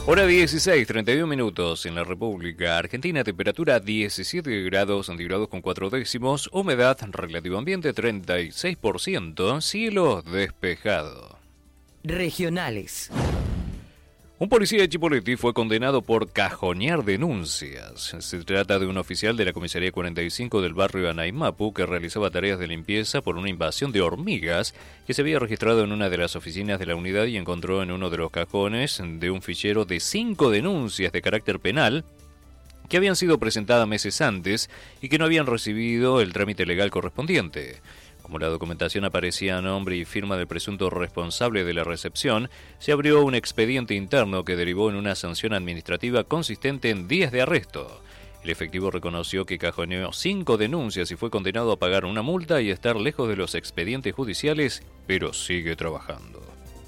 Hora 16, 31 minutos en la República Argentina, temperatura 17 grados centígrados con 4 décimos, humedad relativo ambiente 36%, cielo despejado. Regionales. Un policía de Chipoleti fue condenado por cajonear denuncias. Se trata de un oficial de la comisaría 45 del barrio Anaimapu que realizaba tareas de limpieza por una invasión de hormigas que se había registrado en una de las oficinas de la unidad y encontró en uno de los cajones de un fichero de 5 denuncias de carácter penal que habían sido presentadas meses antes y que no habían recibido el trámite legal correspondiente. Como la documentación aparecía a nombre y firma del presunto responsable de la recepción, se abrió un expediente interno que derivó en una sanción administrativa consistente en días de arresto. El efectivo reconoció que cajoneó 5 denuncias y fue condenado a pagar una multa y estar lejos de los expedientes judiciales, pero sigue trabajando.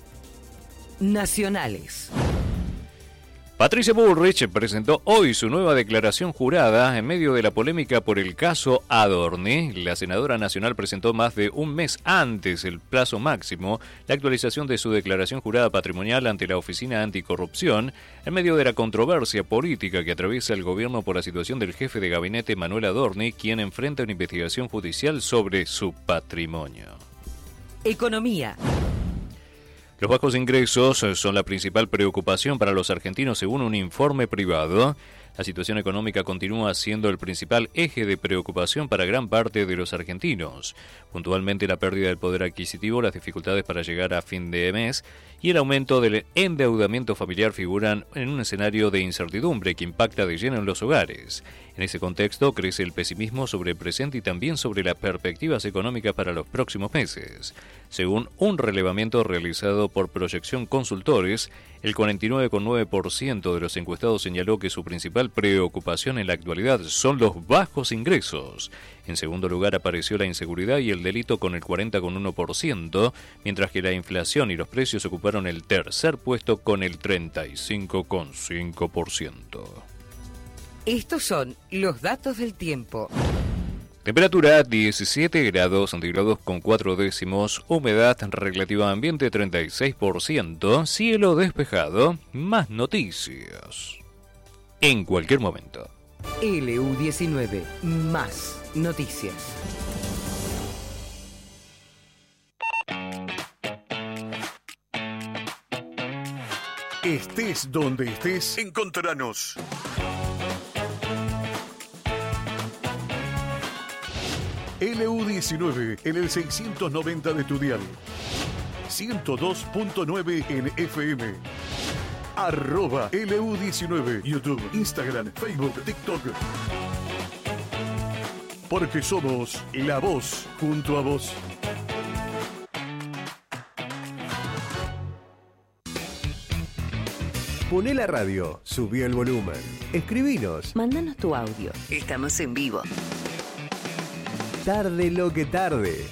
Nacionales. Patricia Bullrich presentó hoy su nueva declaración jurada en medio de la polémica por el caso Adorni. La senadora nacional presentó más de un mes antes el plazo máximo la actualización de su declaración jurada patrimonial ante la Oficina Anticorrupción en medio de la controversia política que atraviesa el gobierno por la situación del jefe de gabinete Manuel Adorni, quien enfrenta una investigación judicial sobre su patrimonio. Economía. Los bajos ingresos son la principal preocupación para los argentinos según un informe privado. La situación económica continúa siendo el principal eje de preocupación para gran parte de los argentinos. Puntualmente la pérdida del poder adquisitivo, las dificultades para llegar a fin de mes y el aumento del endeudamiento familiar figuran en un escenario de incertidumbre que impacta de lleno en los hogares. En ese contexto crece el pesimismo sobre el presente y también sobre las perspectivas económicas para los próximos meses. Según un relevamiento realizado por Proyección Consultores, el 49,9% de los encuestados señaló que su principal preocupación en la actualidad son los bajos ingresos. En segundo lugar apareció la inseguridad y el delito con el 40,1%, mientras que la inflación y los precios ocuparon el tercer puesto con el 35,5%. Estos son los datos del tiempo. Temperatura 17 grados centígrados con 4 décimos, humedad relativa ambiente 36%, cielo despejado, más noticias. En cualquier momento. LU19, más noticias. Estés donde estés, encontranos. LU19 en el 690 de tu dial, 102.9 en FM, @LU19, YouTube, Instagram, Facebook, TikTok. Porque somos la voz junto a vos. Poné la radio, subí el volumen, escribinos. Mándanos tu audio, estamos en vivo. Tarde lo que tarde.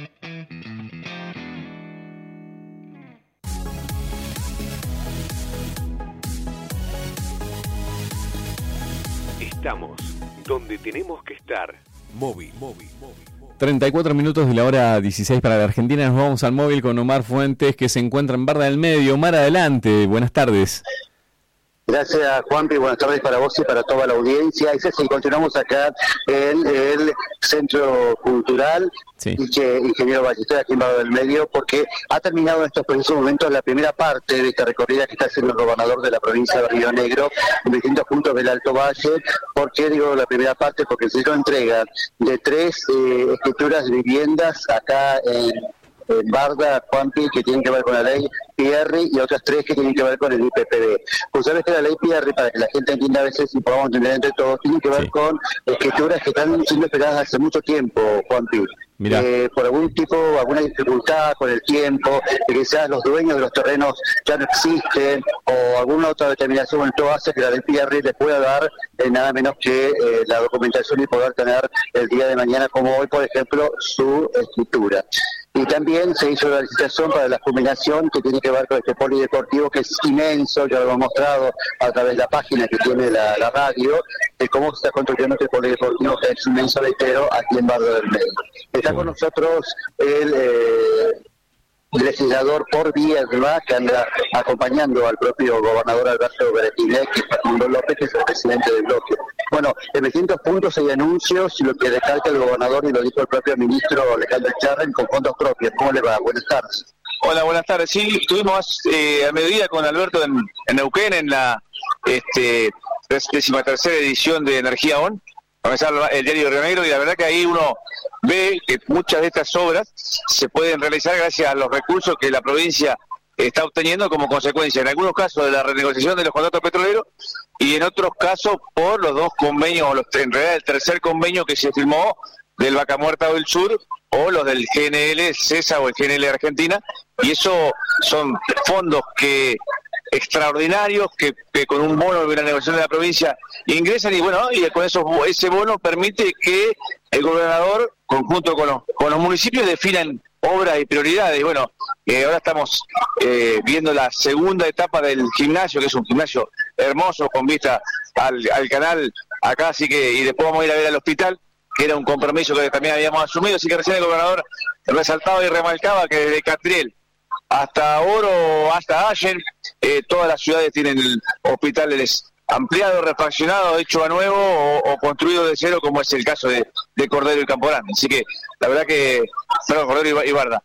Estamos donde tenemos que estar. Móvil. 34 minutos de la hora 16 para la Argentina. Nos vamos al móvil con Omar Fuentes, que se encuentra en Barra del Medio. Omar, adelante. Buenas tardes. Gracias, Juanpi. Buenas tardes para vos y para toda la audiencia. Y sí, continuamos acá en el Centro Cultural Ingeniero Ballester, aquí en Barra del Medio, porque ha terminado en estos precisos momentos la primera parte de esta recorrida que está haciendo el gobernador de la provincia de Río Negro en distintos puntos del Alto Valle. ¿Por qué digo la primera parte? Porque se hizo entrega de 3 escrituras de viviendas acá en Barda, Juanpi, que tienen que ver con la ley Pierri, y otras 3 que tienen que ver con el IPPD. Pues sabes que la ley Pierri, para que la gente entienda a veces y podamos entender entre todos, tiene que ver con escrituras que están siendo esperadas hace mucho tiempo, Juanpi. Por alguna dificultad con el tiempo, que quizás los dueños de los terrenos ya no existen, o alguna otra determinación en todo hace que la ley Pierri les pueda dar nada menos que la documentación y poder tener el día de mañana, como hoy, por ejemplo, su escritura. Y también se hizo la licitación para la culminación que tiene que ver con este polideportivo, que es inmenso. Ya lo hemos mostrado a través de la página que tiene la radio, de cómo se está construyendo este polideportivo, que es inmenso, reitero, aquí en Barrio del Medio. Está con nosotros el legislador por Viedma, que anda acompañando al propio gobernador Alberto Beretilek, y Facundo López, que es el presidente del bloque. Bueno, en distintos puntos hay anuncios, y lo que recalca el gobernador, y lo dijo el propio ministro Alejandro Echarren, con fondos propios. ¿Cómo le va? Buenas tardes. Hola, buenas tardes. Sí, estuvimos a mediodía con Alberto en Neuquén, en la 13ª edición de Energía ON, el diario de Río Negro, y la verdad que ahí uno ve que muchas de estas obras se pueden realizar gracias a los recursos que la provincia está obteniendo como consecuencia, en algunos casos, de la renegociación de los contratos petroleros, y en otros casos por los dos convenios, o en realidad el tercer convenio que se firmó del Vaca Muerta del Sur, o los del GNL CESA o el GNL Argentina, y eso son fondos extraordinarios que con un bono de la negociación de la provincia ingresan, y bueno, y con ese bono permite que el gobernador, conjunto con los municipios, definan obras y prioridades. Y bueno, ahora estamos viendo la segunda etapa del gimnasio, que es un gimnasio hermoso con vista al canal acá, así que, y después vamos a ir a ver al hospital, que era un compromiso que también habíamos asumido, así que recién el gobernador resaltaba y remarcaba que desde Catriel hasta Oro, hasta Allen, todas las ciudades tienen hospitales ampliados, refaccionados, hechos a nuevo o construidos de cero, como es el caso de Cordero y Campo Grande. Así que la verdad que, Cordero y Barda,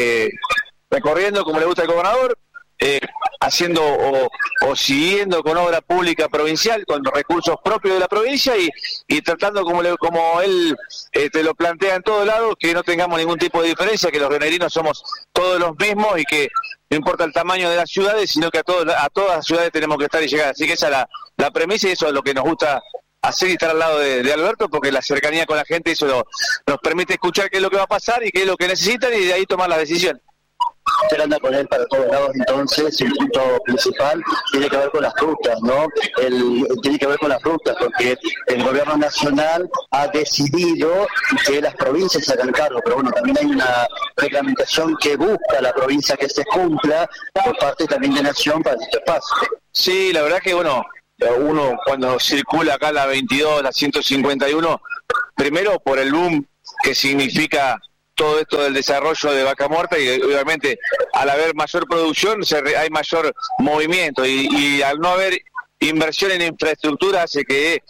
recorriendo como le gusta al gobernador, haciendo o siguiendo con obra pública provincial, con recursos propios de la provincia, y tratando como él te lo plantea en todos lados, que no tengamos ningún tipo de diferencia, que los rionegrinos somos todos los mismos, y que no importa el tamaño de las ciudades, sino que a todas las ciudades tenemos que estar y llegar. Así que esa es la premisa, y eso es lo que nos gusta hacer, y estar al lado de Alberto, porque la cercanía con la gente, eso nos permite escuchar qué es lo que va a pasar y qué es lo que necesitan, y de ahí tomar las decisiones. Usted anda con él para todos lados, entonces el punto principal tiene que ver con las frutas, ¿no? Tiene que ver con las frutas, porque el gobierno nacional ha decidido que las provincias se hagan cargo, pero bueno, también hay una reglamentación que busca la provincia que se cumpla por parte también de Nación para este espacio. Sí, la verdad que bueno, uno cuando circula acá la 22, la 151, primero por el boom que significa todo esto del desarrollo de Vaca Muerta, y obviamente al haber mayor producción hay mayor movimiento, y al no haber inversión en infraestructura hace que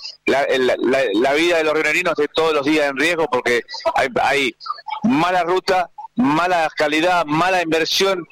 la vida de los rionegrinos esté todos los días en riesgo, porque hay mala ruta, mala calidad, mala inversión,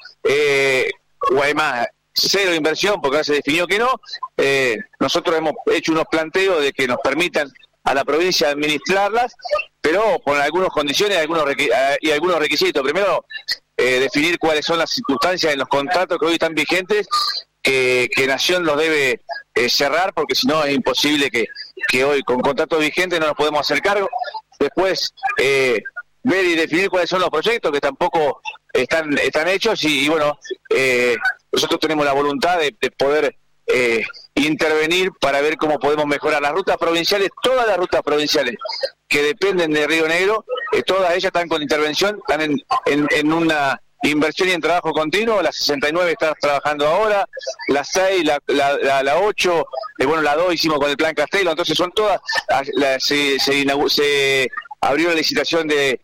o además cero inversión, porque ahora se definió que no. Nosotros hemos hecho unos planteos de que nos permitan a la provincia administrarlas, pero con algunas condiciones y algunos requisitos. Primero, definir cuáles son las circunstancias en los contratos que hoy están vigentes, que Nación los debe cerrar, porque si no es imposible que hoy con contratos vigentes no nos podemos hacer cargo. Después, ver y definir cuáles son los proyectos que tampoco están hechos, y bueno, nosotros tenemos la voluntad de poder intervenir para ver cómo podemos mejorar las rutas provinciales. Todas las rutas provinciales que dependen de Río Negro, todas ellas están con intervención, están en una inversión y en trabajo continuo. La 69 está trabajando ahora, la 6, la 8, bueno, la 2 hicimos con el Plan Castelo. Entonces son todas, se abrió la licitación del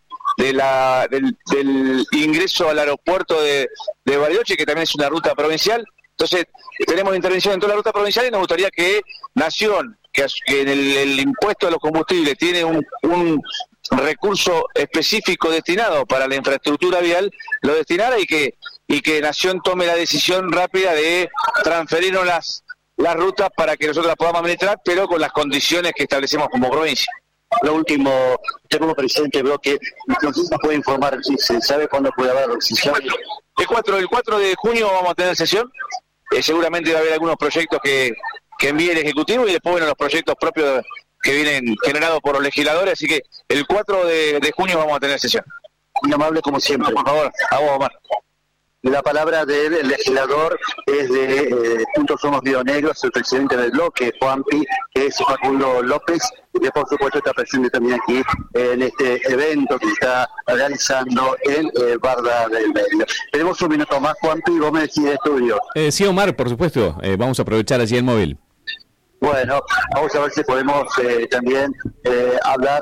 ingreso al aeropuerto de Bariloche, que también es una ruta provincial. Entonces, tenemos intervención en toda la ruta provincial, y nos gustaría que Nación, que en el impuesto de los combustibles tiene un recurso específico destinado para la infraestructura vial, lo destinara, y que Nación tome la decisión rápida de transferirnos las rutas para que nosotros las podamos administrar, pero con las condiciones que establecemos como provincia. Lo último, usted como presidente del bloque, no sé si nos puede informar, si se sabe cuándo puede haber sesión. El 4 de junio vamos a tener sesión. Seguramente va a haber algunos proyectos que envíe el Ejecutivo, y después, bueno, los proyectos propios que vienen generados por los legisladores. Así que el 4 de junio vamos a tener sesión. Muy amable como siempre. Por favor, a vos, Omar. La palabra del legislador es de Juntos Somos Río Negro, el presidente del bloque, Juanpi, que es Facundo López, y que por supuesto está presente también aquí en este evento que se está realizando en Barda del Medio. Tenemos un minuto más, Juanpi, vos me decís de estudio. Sí, Omar, por supuesto, vamos a aprovechar allí el móvil. Bueno, vamos a ver si podemos también hablar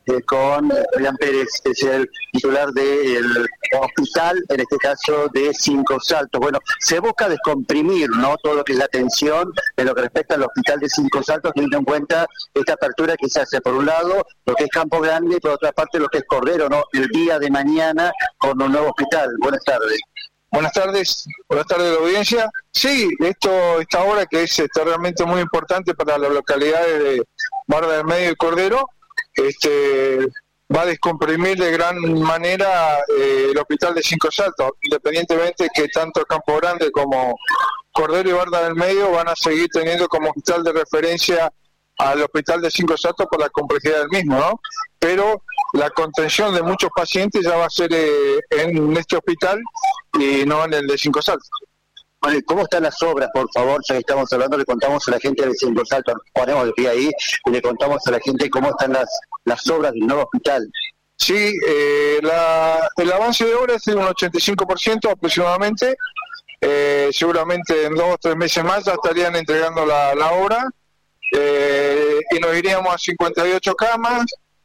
con Fabián Pérez, que es el titular del hospital, en este caso de Cinco Saltos. Bueno, se busca descomprimir, ¿no?, todo lo que es la atención en lo que respecta al hospital de Cinco Saltos, teniendo en cuenta esta apertura que se hace, por un lado, lo que es Campo Grande, y por otra parte, lo que es Cordero, ¿no?, el día de mañana con un nuevo hospital. Buenas tardes. Buenas tardes a la audiencia. Sí, esta obra que es realmente muy importante para las localidades de Barra del Medio y Cordero, va a descomprimir de gran manera el hospital de Cinco Saltos, independientemente que tanto Campo Grande como Cordero y Barra del Medio van a seguir teniendo como hospital de referencia al hospital de Cinco Saltos por la complejidad del mismo, ¿no? Pero la contención de muchos pacientes ya va a ser en este hospital y no en el de Cinco Saltos. Bueno, ¿cómo están las obras, por favor? Ya que estamos hablando, le contamos a la gente de Cinco Saltos, nos ponemos de pie ahí y le contamos a la gente cómo están las obras del nuevo hospital. Sí, el avance de obras es de un 85% aproximadamente. Seguramente en 2 o 3 meses más ya estarían entregando la obra, y nos iríamos a 58 camas,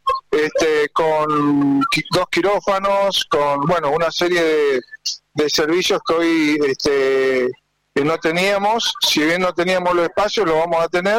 con 2 quirófanos, con una serie de servicios que hoy no teníamos. Si bien no teníamos los espacios, lo vamos a tener,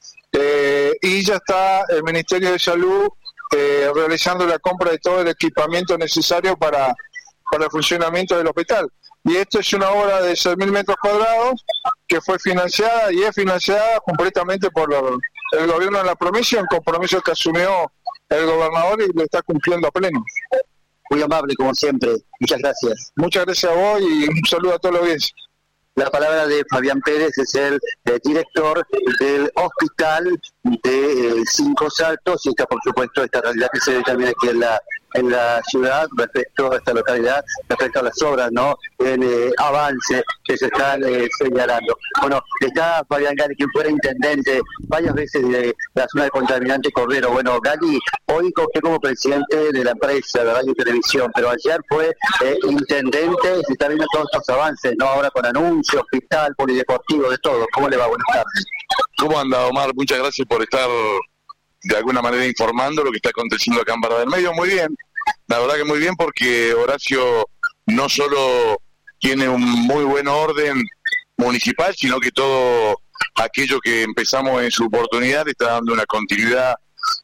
y ya está el Ministerio de Salud realizando la compra de todo el equipamiento necesario para el funcionamiento del hospital. Y esto es una obra de 6.000 metros cuadrados que fue financiada y es financiada completamente por el gobierno de la provincia, un compromiso que asumió el gobernador y lo está cumpliendo a pleno. Muy amable, como siempre. Muchas gracias. Muchas gracias a vos y un saludo a toda la audiencia. La palabra de Fabián Pérez, es el director del hospital de Cinco Saltos, y está, por supuesto, esta realidad que se ve también aquí en la ciudad respecto a esta localidad, respecto a las obras, ¿no?, en avance que se están señalando. Bueno, está Fabián Gali, quien fuera intendente varias veces de la zona de contaminante Cordero. Bueno, Gali, hoy usted como presidente de la empresa de radio y televisión, pero ayer fue intendente y se está viendo todos estos avances, ¿no?, ahora con anuncios, hospital, polideportivo, de todo. ¿Cómo le va? Buenas tardes. ¿Cómo anda, Omar? Muchas gracias por estar de alguna manera informando lo que está aconteciendo acá en Barra del Medio. Muy bien, la verdad que muy bien, porque Horacio no solo tiene un muy buen orden municipal, sino que todo aquello que empezamos en su oportunidad está dando una continuidad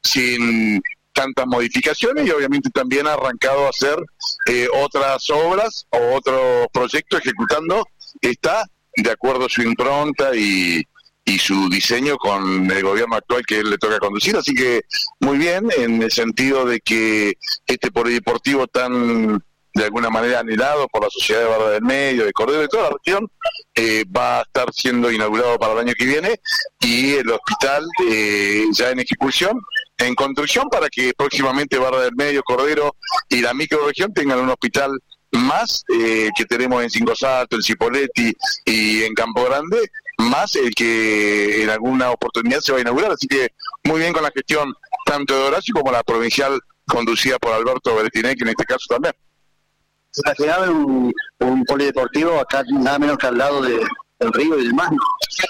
sin tantas modificaciones, y obviamente también ha arrancado a hacer otras obras o otros proyectos ejecutando. Está de acuerdo a su impronta y su diseño con el gobierno actual que él le toca conducir, así que muy bien, en el sentido de que este polideportivo tan de alguna manera anhelado por la sociedad de Barra del Medio, de Cordero, de toda la región, va a estar siendo inaugurado para el año que viene, y el hospital ya en ejecución, en construcción, para que próximamente Barra del Medio, Cordero y la microrregión tengan un hospital más que tenemos en Cinco Saltos, en Cipolletti y en Campo Grande, más el que en alguna oportunidad se va a inaugurar. Así que muy bien con la gestión tanto de Horacio como la provincial conducida por Alberto Bertinec, en este caso también. ¿Se imaginaba un polideportivo acá nada menos que al lado del río y del mar?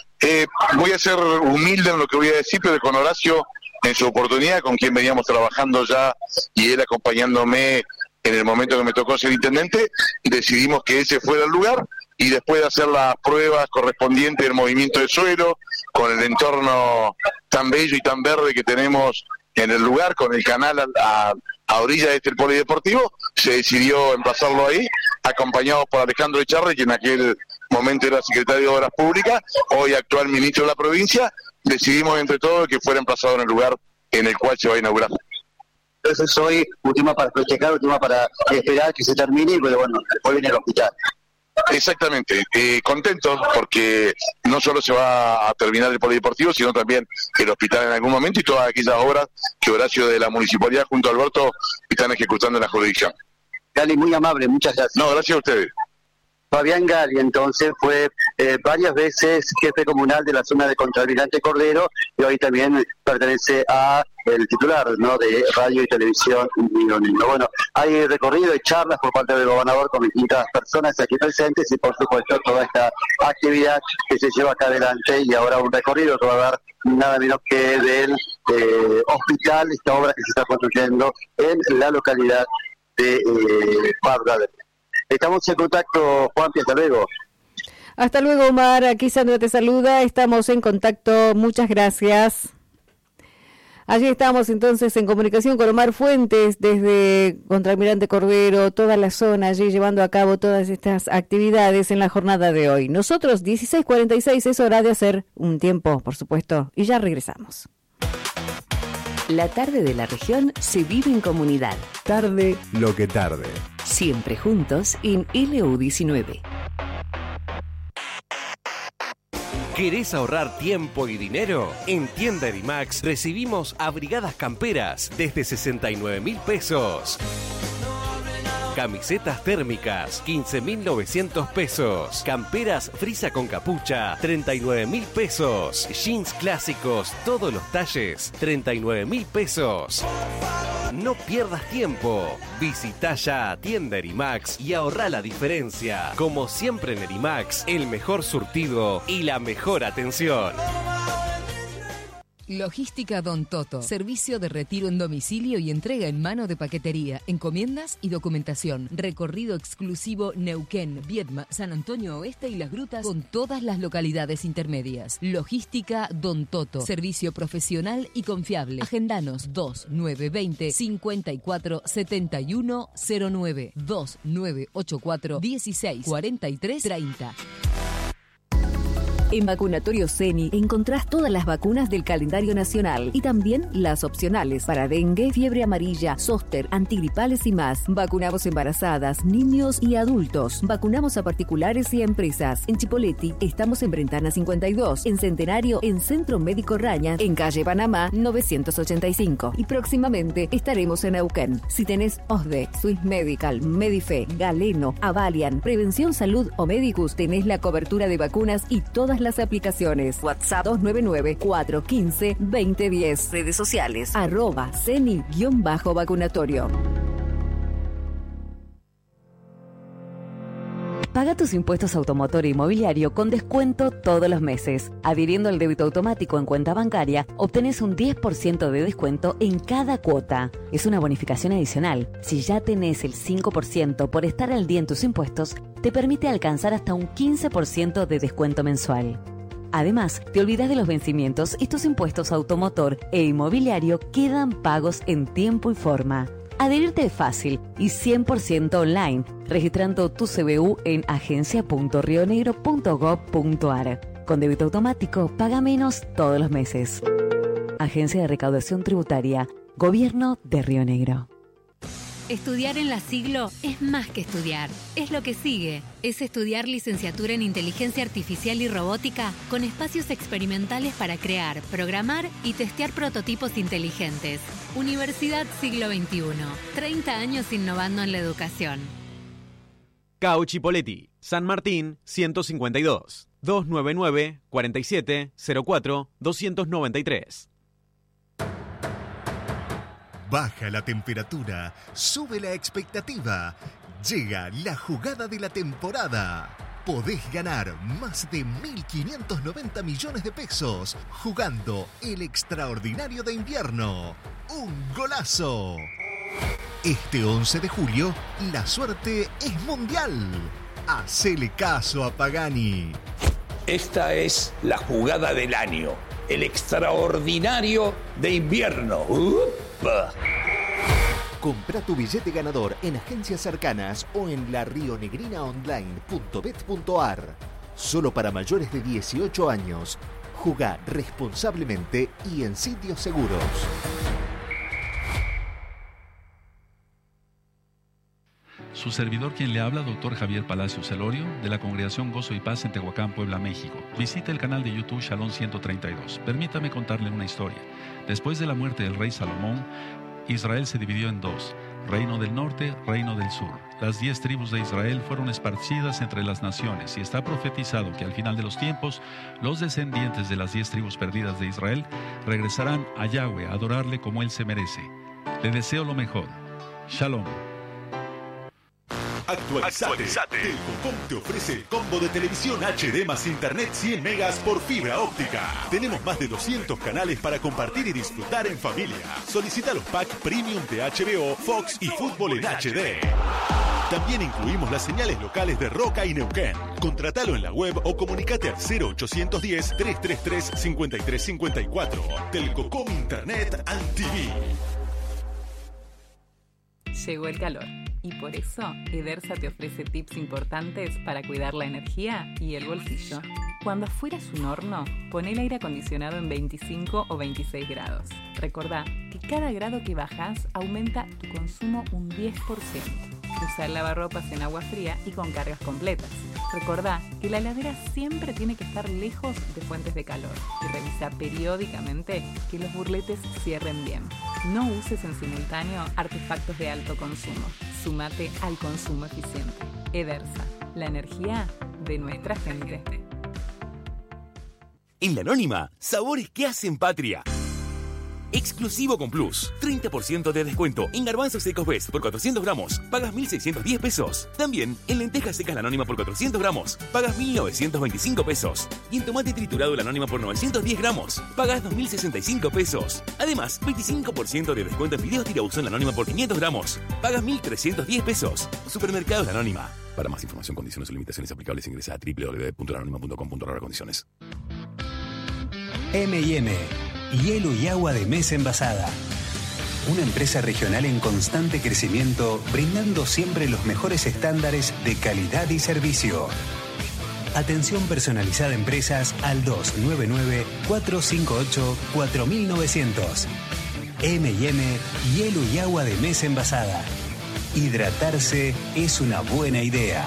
Voy a ser humilde en lo que voy a decir, pero con Horacio en su oportunidad, con quien veníamos trabajando ya y él acompañándome en el momento que me tocó ser intendente, decidimos que ese fuera el lugar, y después de hacer las pruebas correspondientes del movimiento de suelo, con el entorno tan bello y tan verde que tenemos en el lugar, con el canal a orilla de este polideportivo, se decidió emplazarlo ahí, acompañados por Alejandro Echarri, que en aquel momento era secretario de Obras Públicas, hoy actual ministro de la provincia. Decidimos entre todos que fuera emplazado en el lugar en el cual se va a inaugurar. Entonces hoy, última para festejar, última para esperar que se termine, pero bueno, después viene el hospital. Exactamente, contentos porque no solo se va a terminar el polideportivo, sino también el hospital en algún momento, y todas aquellas obras que Horacio de la Municipalidad junto a Alberto están ejecutando en la jurisdicción. Gali, muy amable, muchas gracias. No, gracias a ustedes. Fabián Gali, entonces, fue varias veces jefe comunal de la zona de Contralmirante Cordero y hoy también pertenece a el titular, ¿no?, de Radio y Televisión Río Negro. Bueno, hay recorrido y charlas por parte del gobernador con distintas personas aquí presentes y, por supuesto, toda esta actividad que se lleva acá adelante y ahora un recorrido que va a dar nada menos que del hospital, esta obra que se está construyendo en la localidad de Barra del Medio. Estamos en contacto, Juanpi, hasta luego. Hasta luego, Omar. Aquí Sandra te saluda. Estamos en contacto. Muchas gracias. Allí estamos entonces en comunicación con Omar Fuentes desde Contralmirante Cordero, toda la zona allí llevando a cabo todas estas actividades en la jornada de hoy. Nosotros, 16:46, es hora de hacer un tiempo, por supuesto, y ya regresamos. La tarde de la región se vive en comunidad. Tarde lo que tarde. Siempre juntos en LU19. ¿Querés ahorrar tiempo y dinero? En Tienda Erimax recibimos abrigadas camperas desde 69.000 pesos. Camisetas térmicas, 15.900 pesos. Camperas frisa con capucha, 39.000 pesos. Jeans clásicos, todos los talles, 39.000 pesos. No pierdas tiempo. Visita ya a Tienda Erimax y ahorra la diferencia. Como siempre en Erimax, el mejor surtido y la mejor atención. Logística Don Toto. Servicio de retiro en domicilio y entrega en mano de paquetería, encomiendas y documentación. Recorrido exclusivo Neuquén, Viedma, San Antonio Oeste y Las Grutas con todas las localidades intermedias. Logística Don Toto. Servicio profesional y confiable. Agendanos 2920 54 71 09 2984 16 43 30. En Vacunatorio CENI encontrás todas las vacunas del calendario nacional y también las opcionales para dengue, fiebre amarilla, zóster, antigripales y más. Vacunamos embarazadas, niños y adultos. Vacunamos a particulares y a empresas. En Chipoleti estamos en Brentana 52, en Centenario en Centro Médico Raña, en calle Panamá 985 y próximamente estaremos en Neuquén. Si tenés OSDE, Swiss Medical, Medife, Galeno, Avalian, Prevención Salud o Medicus, tenés la cobertura de vacunas y todas las aplicaciones. WhatsApp 299-415-2010. Redes sociales @CENI_vacunatorio. Paga tus impuestos automotor e inmobiliario con descuento todos los meses. Adhiriendo al débito automático en cuenta bancaria, obtenés un 10% de descuento en cada cuota. Es una bonificación adicional. Si ya tenés el 5% por estar al día en tus impuestos, te permite alcanzar hasta un 15% de descuento mensual. Además, te olvidas de los vencimientos y tus impuestos automotor e inmobiliario quedan pagos en tiempo y forma. Adherirte es fácil y 100% online, registrando tu CBU en agencia.rionegro.gov.ar. Con débito automático, paga menos todos los meses. Agencia de Recaudación Tributaria, Gobierno de Río Negro. Estudiar en la Siglo es más que estudiar, es lo que sigue. Es estudiar licenciatura en Inteligencia Artificial y Robótica con espacios experimentales para crear, programar y testear prototipos inteligentes. Universidad Siglo XXI, 30 años innovando en la educación. CAU Chipoleti, San Martín 152, 299-4704-293. Baja la temperatura, sube la expectativa. Llega la jugada de la temporada. Podés ganar más de 1.590 millones de pesos jugando el extraordinario de invierno. ¡Un golazo! Este 11 de julio, la suerte es mundial. Hacele caso a Pagani. Esta es la jugada del año. El extraordinario de invierno. Compra tu billete ganador en agencias cercanas o en larionegrinaonline.bet.ar. Solo para mayores de 18 años. Jugá responsablemente y en sitios seguros. Su servidor quien le habla, Dr. Javier Palacios Celorio, de la Congregación Gozo y Paz en Tehuacán, Puebla, México. Visita el canal de YouTube Shalom 132. Permítame contarle una historia. Después de la muerte del rey Salomón, Israel se dividió en dos. reino del norte, reino del sur. Las 10 tribus de Israel fueron esparcidas entre las naciones y está profetizado que al final de los tiempos, los descendientes de las 10 tribus perdidas de Israel regresarán a Yahweh a adorarle como Él se merece. Le deseo lo mejor. Shalom. Actualizate. Telcocom te ofrece el combo de televisión HD más internet 100 megas por fibra óptica. Tenemos más de 200 canales para compartir y disfrutar en familia. Solicita los packs Premium de HBO, Fox y Fútbol en HD. También incluimos las señales locales de Roca y Neuquén. Contratalo en la web o comunicate al 0810-333-5354. Telcocom Internet and TV. Llegó el calor y por eso Edersa te ofrece tips importantes para cuidar la energía y el bolsillo. Cuando afuera es un horno, pon el aire acondicionado en 25 o 26 grados. Recordá que cada grado que bajas aumenta tu consumo un 10%. Usa el lavarropas en agua fría y con cargas completas. Recordá que la heladera siempre tiene que estar lejos de fuentes de calor y revisa periódicamente que los burletes cierren bien. No uses en simultáneo artefactos de alto consumo. Súmate al consumo eficiente. Edersa, la energía de nuestra gente. En La Anónima, sabores que hacen patria. Exclusivo con Plus. 30% de descuento en garbanzos secos Best por 400 gramos. Pagas 1.610 pesos. También en lentejas secas La Anónima por 400 gramos. Pagas 1.925 pesos. Y en tomate triturado La Anónima por 910 gramos. Pagas 2.065 pesos. Además, 25% de descuento en fideos tirabuzón La Anónima por 500 gramos. Pagas 1.310 pesos. Supermercados La Anónima. Para más información, condiciones o limitaciones aplicables, ingresa a www.lanonima.com.ar/condiciones. M&M, hielo y agua de mesa envasada. Una empresa regional en constante crecimiento, brindando siempre los mejores estándares de calidad y servicio. Atención personalizada a empresas al 299-458-4900. M&M, hielo y agua de mesa envasada. Hidratarse es una buena idea.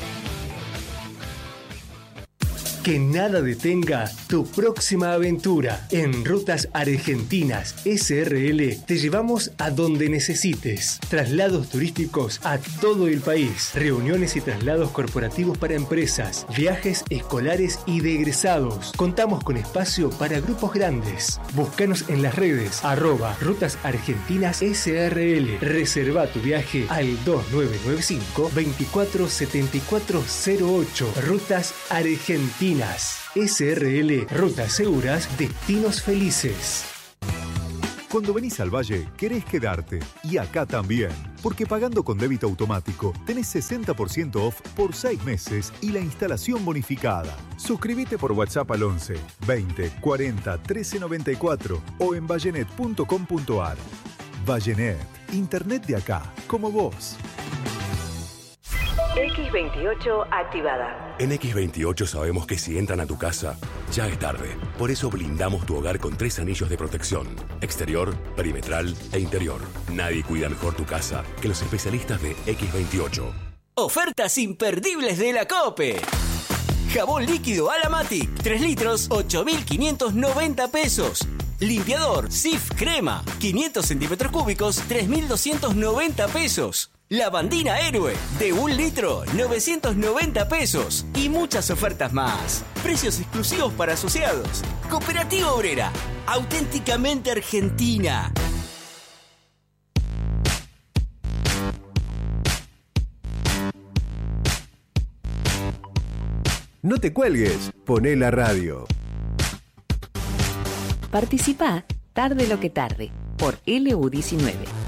Que nada detenga tu próxima aventura. En Rutas Argentinas SRL te llevamos a donde necesites. Traslados turísticos a todo el país. Reuniones y traslados corporativos para empresas. Viajes escolares y de egresados. Contamos con espacio para grupos grandes. Búscanos en las redes @Rutas Argentinas SRL. Reserva tu viaje al 2995-247408. Rutas Argentinas SRL, rutas seguras, destinos felices. Cuando venís al Valle, querés quedarte. Y acá también. Porque pagando con débito automático, tenés 60% off por 6 meses y la instalación bonificada. Suscríbete por WhatsApp al 11 20 40 13 94 o en vallenet.com.ar. Vallenet, internet de acá, como vos. X28 activada. En X28 sabemos que si entran a tu casa, ya es tarde. Por eso blindamos tu hogar con 3 anillos de protección: exterior, perimetral e interior. Nadie cuida mejor tu casa que los especialistas de X28. Ofertas imperdibles de la COPE. Jabón líquido Alamatic, 3 litros, 8.590 pesos. Limpiador Sif Crema, 500 centímetros cúbicos, 3.290 pesos. Lavandina Héroe, de 1 litro, 990 pesos. Y muchas ofertas más. Precios exclusivos para asociados. Cooperativa Obrera, auténticamente argentina. No te cuelgues, poné la radio. Participa, tarde lo que tarde, por LU19.